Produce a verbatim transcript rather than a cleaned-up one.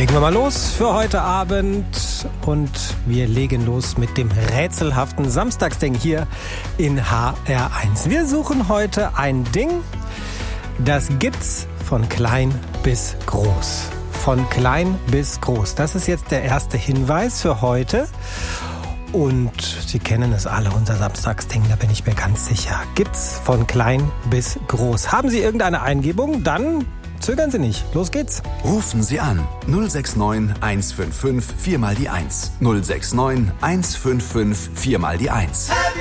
Legen wir mal los für heute Abend und wir legen los mit dem rätselhaften Samstagsding hier in H R eins. Wir suchen heute ein Ding, das gibt's von klein bis groß. Von klein bis groß. Das ist jetzt der erste Hinweis für heute. Und Sie kennen es alle, unser Samstagsding, da bin ich mir ganz sicher. Gibt's von klein bis groß. Haben Sie irgendeine Eingebung? Dann zögern Sie nicht. Los geht's. Rufen Sie an. null sechs neun eins fünf fünf vier mal die eins. null sechs neun eins fünf fünf vier mal die eins.